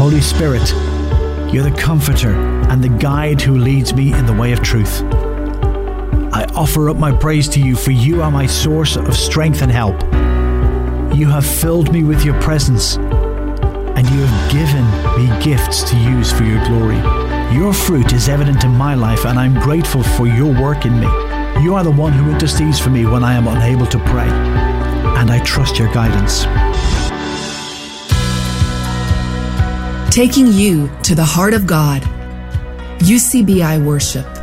Holy Spirit, you're the comforter and the guide who leads me in the way of truth. I offer up my praise to you, for you are my source of strength and help. You have filled me with your presence, and you have given me gifts to use for your glory. Your fruit is evident in my life, and I'm grateful for your work in me. You are the one who intercedes for me when I am unable to pray, and I trust your guidance. Taking you to the heart of God. UCBI Worship.